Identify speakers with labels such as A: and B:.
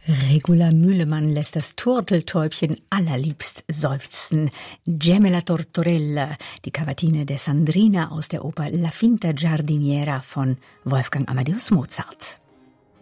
A: Regula Mühlemann lässt das Turteltäubchen allerliebst seufzen. Gemma Tortorella, die Cavatine der Sandrina aus der Oper La Finta Giardiniera von Wolfgang Amadeus Mozart.